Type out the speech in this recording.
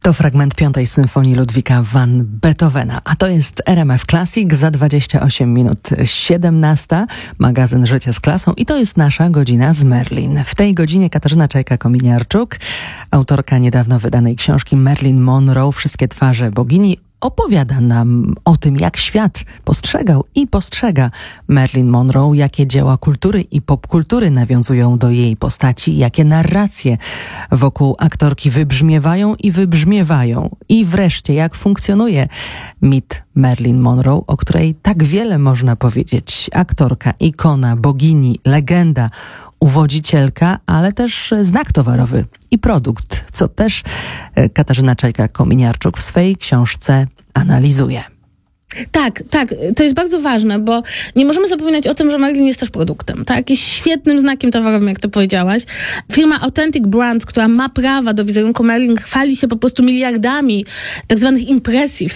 To fragment 5. symfonii Ludwika van Beethovena, a to jest RMF Classic za 28 minut 17, magazyn Życie z klasą i to jest nasza godzina z Merlin. W tej godzinie Katarzyna Czajka-Kominiarczuk, autorka niedawno wydanej książki Marilyn Monroe, Wszystkie twarze bogini, opowiada nam o tym, jak świat postrzegał i postrzega Marilyn Monroe, jakie dzieła kultury i popkultury nawiązują do jej postaci, jakie narracje wokół aktorki wybrzmiewają i wybrzmiewają. I wreszcie, jak funkcjonuje mit Marilyn Monroe, o której tak wiele można powiedzieć. Aktorka, ikona, bogini, legenda, uwodzicielka, ale też znak towarowy i produkt, co też Katarzyna Czajka-Kominiarczuk w swojej książce analizuje. Tak, to jest bardzo ważne, bo nie możemy zapominać o tym, że Marilyn jest też produktem, tak? Jest świetnym znakiem towarowym, jak to powiedziałaś. Firma Authentic Brands, która ma prawa do wizerunku Marilyn, chwali się po prostu miliardami tak zwanych impresji